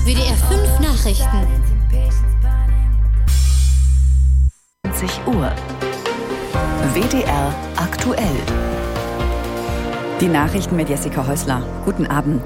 WDR 5 Nachrichten. 20 Uhr. WDR aktuell. Die Nachrichten mit Jessica Häusler. Guten Abend.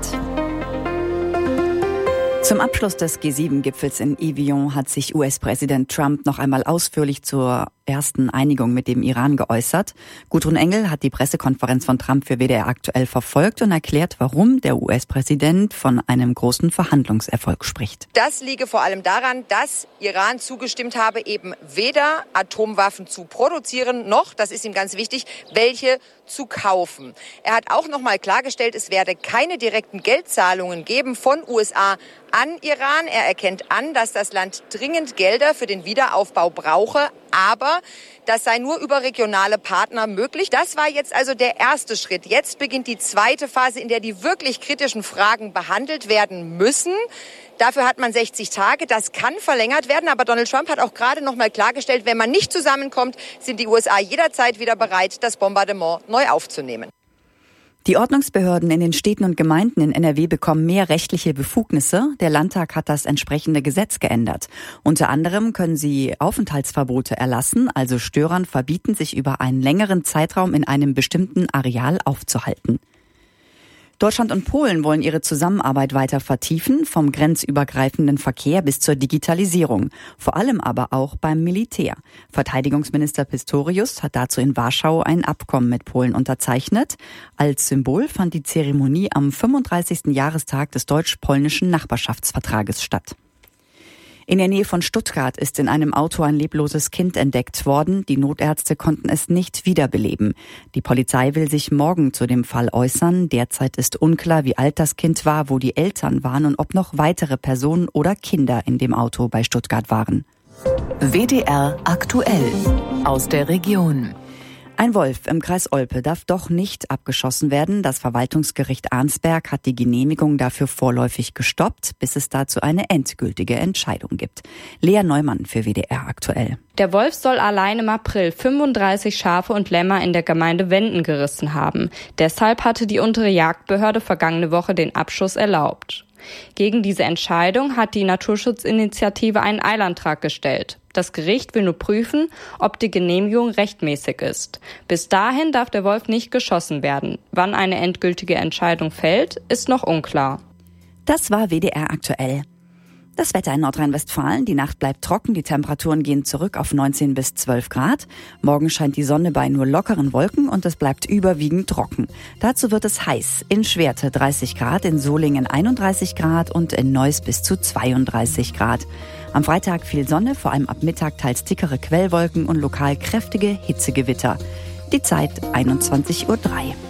Zum Abschluss des G7-Gipfels in Evian hat sich US-Präsident Trump noch einmal ausführlich zur ersten Einigung mit dem Iran geäußert. Gudrun Engel hat die Pressekonferenz von Trump für WDR aktuell verfolgt und erklärt, warum der US-Präsident von einem großen Verhandlungserfolg spricht. Das liege vor allem daran, dass Iran zugestimmt habe, eben weder Atomwaffen zu produzieren, noch, das ist ihm ganz wichtig, welche zu kaufen. Er hat auch noch mal klargestellt, es werde keine direkten Geldzahlungen geben von USA an Iran. Er erkennt an, dass das Land dringend Gelder für den Wiederaufbau brauche, aber das sei nur über regionale Partner möglich. Das war jetzt also der erste Schritt. Jetzt beginnt die zweite Phase, in der die wirklich kritischen Fragen behandelt werden müssen. Dafür hat man 60 Tage. Das kann verlängert werden. Aber Donald Trump hat auch gerade noch mal klargestellt, wenn man nicht zusammenkommt, sind die USA jederzeit wieder bereit, das Bombardement neu aufzunehmen. Die Ordnungsbehörden in den Städten und Gemeinden in NRW bekommen mehr rechtliche Befugnisse. Der Landtag hat das entsprechende Gesetz geändert. Unter anderem können sie Aufenthaltsverbote erlassen, also Störern verbieten, sich über einen längeren Zeitraum in einem bestimmten Areal aufzuhalten. Deutschland und Polen wollen ihre Zusammenarbeit weiter vertiefen, vom grenzübergreifenden Verkehr bis zur Digitalisierung, vor allem aber auch beim Militär. Verteidigungsminister Pistorius hat dazu in Warschau ein Abkommen mit Polen unterzeichnet. Als Symbol fand die Zeremonie am 35. Jahrestag des deutsch-polnischen Nachbarschaftsvertrages statt. In der Nähe von Stuttgart ist in einem Auto ein lebloses Kind entdeckt worden. Die Notärzte konnten es nicht wiederbeleben. Die Polizei will sich morgen zu dem Fall äußern. Derzeit ist unklar, wie alt das Kind war, wo die Eltern waren und ob noch weitere Personen oder Kinder in dem Auto bei Stuttgart waren. WDR aktuell aus der Region. Ein Wolf im Kreis Olpe darf doch nicht abgeschossen werden. Das Verwaltungsgericht Arnsberg hat die Genehmigung dafür vorläufig gestoppt, bis es dazu eine endgültige Entscheidung gibt. Lea Neumann für WDR aktuell. Der Wolf soll allein im April 35 Schafe und Lämmer in der Gemeinde Wenden gerissen haben. Deshalb hatte die untere Jagdbehörde vergangene Woche den Abschuss erlaubt. Gegen diese Entscheidung hat die Naturschutzinitiative einen Eilantrag gestellt. Das Gericht will nur prüfen, ob die Genehmigung rechtmäßig ist. Bis dahin darf der Wolf nicht geschossen werden. Wann eine endgültige Entscheidung fällt, ist noch unklar. Das war WDR aktuell. Das Wetter in Nordrhein-Westfalen. Die Nacht bleibt trocken, die Temperaturen gehen zurück auf 19 bis 12 Grad. Morgen scheint die Sonne bei nur lockeren Wolken und es bleibt überwiegend trocken. Dazu wird es heiß. In Schwerte 30 Grad, in Solingen 31 Grad und in Neuss bis zu 32 Grad. Am Freitag viel Sonne, vor allem ab Mittag teils dickere Quellwolken und lokal kräftige Hitzegewitter. Die Zeit 21:03 Uhr.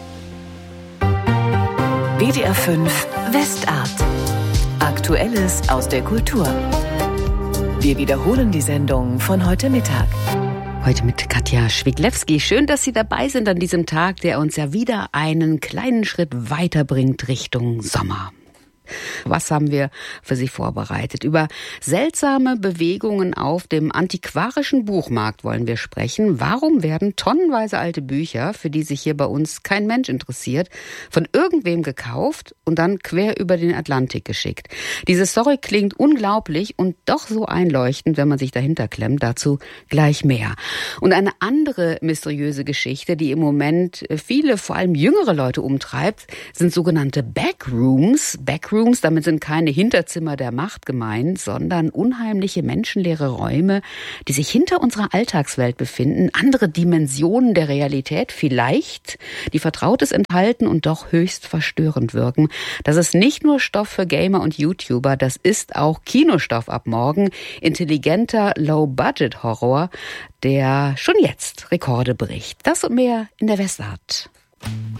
WDR 5 Westart. Aktuelles aus der Kultur. Wir wiederholen die Sendung von heute Mittag. Heute mit Katja Schwiglewski. Schön, dass Sie dabei sind an diesem Tag, der uns ja wieder einen kleinen Schritt weiterbringt Richtung Sommer. Was haben wir für Sie vorbereitet? Über seltsame Bewegungen auf dem antiquarischen Buchmarkt wollen wir sprechen. Warum werden tonnenweise alte Bücher, für die sich hier bei uns kein Mensch interessiert, von irgendwem gekauft und dann quer über den Atlantik geschickt? Diese Story klingt unglaublich und doch so einleuchtend, wenn man sich dahinter klemmt. Dazu gleich mehr. Und eine andere mysteriöse Geschichte, die im Moment viele, vor allem jüngere Leute umtreibt, sind sogenannte Backrooms. Damit sind keine Hinterzimmer der Macht gemeint, sondern unheimliche menschenleere Räume, die sich hinter unserer Alltagswelt befinden, andere Dimensionen der Realität vielleicht, die Vertrautes enthalten und doch höchst verstörend wirken. Das ist nicht nur Stoff für Gamer und YouTuber, das ist auch Kinostoff ab morgen, intelligenter Low-Budget-Horror, der schon jetzt Rekorde bricht. Das und mehr in der Westart.